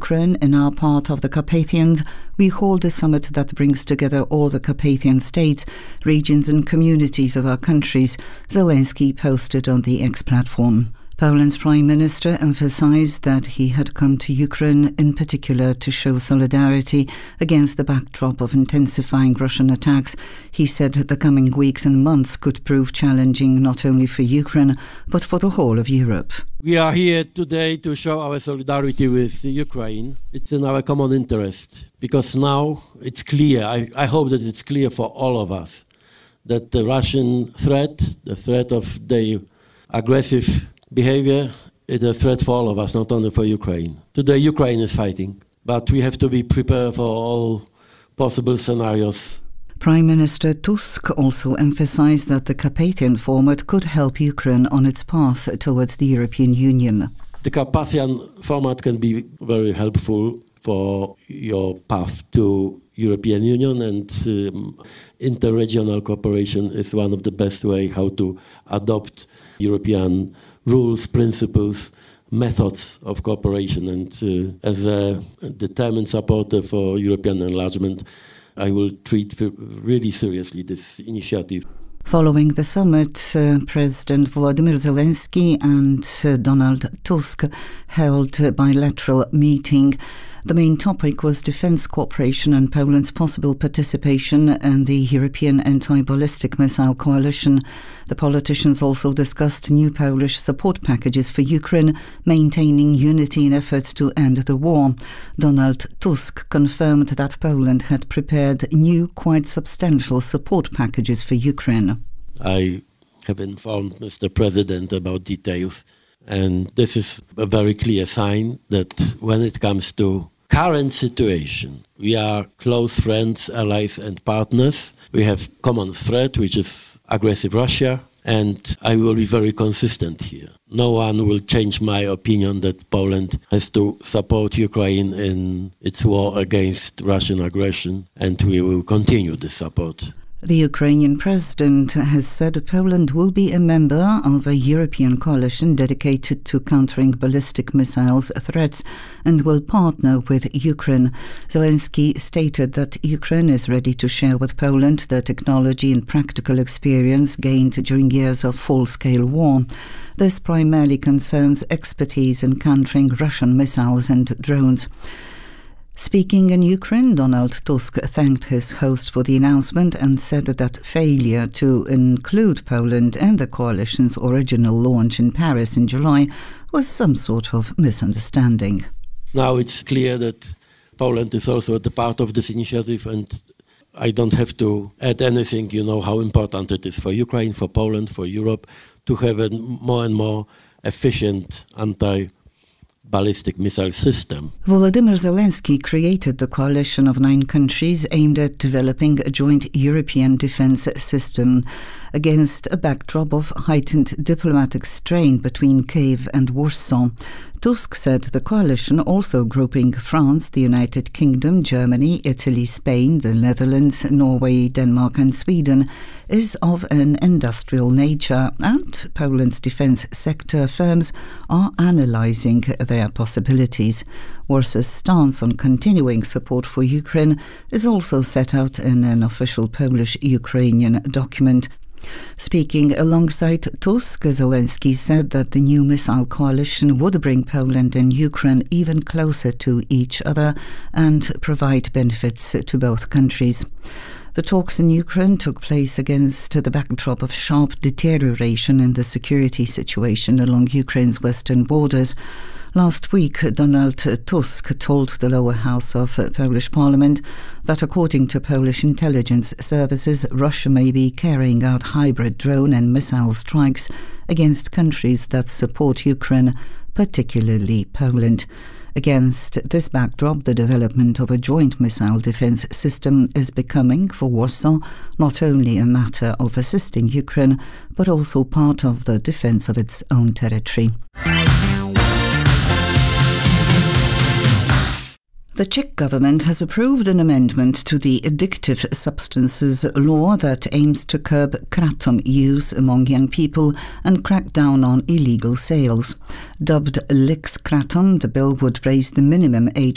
Ukraine in our part of the Carpathians, we hold a summit that brings together all the Carpathian states, regions and communities of our countries, Zelensky posted on the X platform. Poland's Prime Minister emphasized that he had come to Ukraine in particular to show solidarity against the backdrop of intensifying Russian attacks. He said the coming weeks and months could prove challenging not only for Ukraine, but for the whole of Europe. We are here today to show our solidarity with Ukraine. It's in our common interest, because now it's clear, I hope that it's clear for all of us, that the Russian threat, the threat of their aggressive behavior, is a threat for all of us, not only for Ukraine. Today Ukraine is fighting, but we have to be prepared for all possible scenarios. Prime Minister Tusk also emphasized that the Carpathian format could help Ukraine on its path towards the European Union. The Carpathian format can be very helpful for your path to European Union, and interregional cooperation is one of the best ways how to adopt European rules, principles, methods of cooperation. And as a determined supporter for European enlargement, I will treat really seriously this initiative. Following the summit, President Volodymyr Zelensky and Donald Tusk held a bilateral meeting. The main topic was defence cooperation and Poland's possible participation in the European Anti-Ballistic Missile Coalition. The politicians also discussed new Polish support packages for Ukraine, maintaining unity in efforts to end the war. Donald Tusk confirmed that Poland had prepared new, quite substantial support packages for Ukraine. I have informed Mr. President about details, and this is a very clear sign that when it comes to current situation, we are close friends, allies and partners. We have common threat, which is aggressive Russia, and I will be very consistent here. No one will change my opinion that Poland has to support Ukraine in its war against Russian aggression, and we will continue this support. The Ukrainian president has said Poland will be a member of a European coalition dedicated to countering ballistic missiles threats and will partner with Ukraine. Zelensky stated that Ukraine is ready to share with Poland the technology and practical experience gained during years of full-scale war. This primarily concerns expertise in countering Russian missiles and drones. Speaking in Ukraine, Donald Tusk thanked his host for the announcement and said that failure to include Poland in the coalition's original launch in Paris in July was some sort of misunderstanding. Now it's clear that Poland is also at the part of this initiative, and I don't have to add anything. You know how important it is for Ukraine, for Poland, for Europe to have a more and more efficient anti-ballistic missile system. Volodymyr Zelensky created the coalition of 9 countries aimed at developing a joint European defence system against a backdrop of heightened diplomatic strain between Kyiv and Warsaw. Tusk said the coalition, also grouping France, the United Kingdom, Germany, Italy, Spain, the Netherlands, Norway, Denmark and Sweden, is of an industrial nature, and Poland's defence sector firms are analysing their possibilities. Warsaw's stance on continuing support for Ukraine is also set out in an official Polish-Ukrainian document. Speaking alongside Tusk, Zelensky said that the new missile coalition would bring Poland and Ukraine even closer to each other and provide benefits to both countries. The talks in Ukraine took place against the backdrop of sharp deterioration in the security situation along Ukraine's western borders. Last week, Donald Tusk told the lower house of Polish Parliament that according to Polish intelligence services, Russia may be carrying out hybrid drone and missile strikes against countries that support Ukraine, particularly Poland. Against this backdrop, the development of a joint missile defence system is becoming, for Warsaw, not only a matter of assisting Ukraine, but also part of the defence of its own territory. The Czech government has approved an amendment to the addictive substances law that aims to curb kratom use among young people and crack down on illegal sales. Dubbed Lex Kratom, the bill would raise the minimum age